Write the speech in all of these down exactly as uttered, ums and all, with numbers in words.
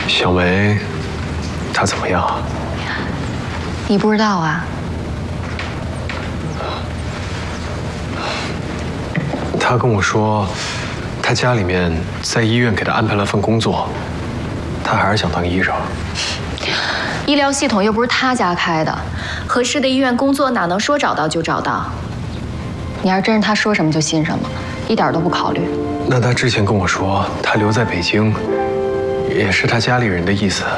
小梅，她怎么样啊？ 你不知道啊？ 她跟我说，她家里面在医院给她安排了份工作，她还是想当医生。 医疗系统又不是她家开的，合适的医院工作哪能说找到就找到？你要是真是她说什么就信什么，一点都不考虑。 那她之前跟我说，她留在北京，也是她家里人的意思，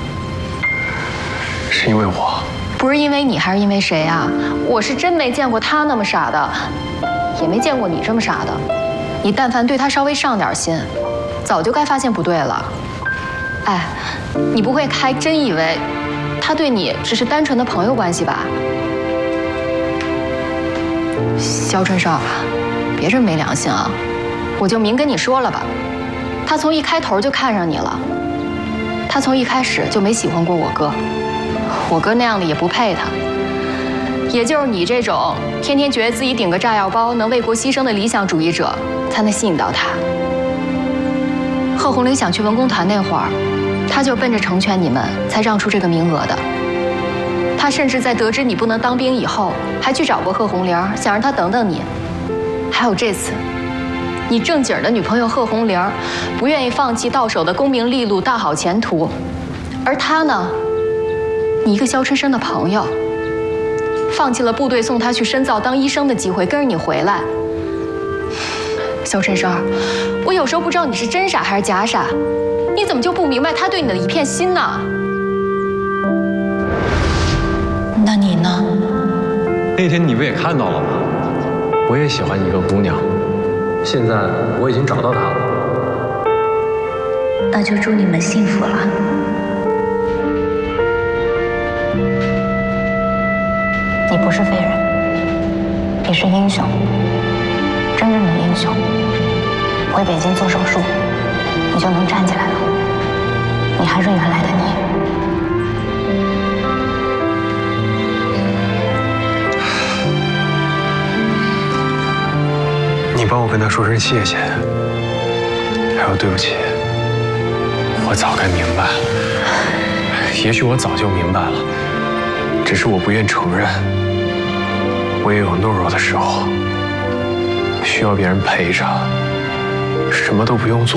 是因为我。 不是因为你，还是因为谁啊？我是真没见过她那么傻的，也没见过你这么傻的。你但凡对她稍微上点心，早就该发现不对了。哎，你不会还真以为她对你只是单纯的朋友关系吧？肖春少，别这么没良心啊！我就明跟你说了吧，她从一开头就看上你了，她从一开始就没喜欢过我哥。我哥那样的也不配他，也就是你这种天天觉得自己顶个炸药包能为国牺牲的理想主义者，才能吸引到他。贺红玲想去文工团那会儿，他就奔着成全你们才让出这个名额的。他甚至在得知你不能当兵以后，还去找过贺红玲，想让她等等你。还有这次，你正经的女朋友贺红玲不愿意放弃到手的功名利禄、大好前途，而他呢？你一个肖春生的朋友，放弃了部队送他去深造当医生的机会，跟着你回来。肖春生，我有时候不知道你是真傻还是假傻，你怎么就不明白他对你的一片心呢？那你呢？ 那天你不也看到了吗？我也喜欢一个姑娘，现在我已经找到她了。 那就祝你们幸福了。你不是废人，你是英雄，真正的英雄。回北京做手术，你就能站起来了。你还是原来的你。 你帮我跟他说声谢谢，还有对不起。我早该明白了，也许我早就明白了，只是我不愿承认。我也有懦弱的时候，需要别人陪着，什么都不用做。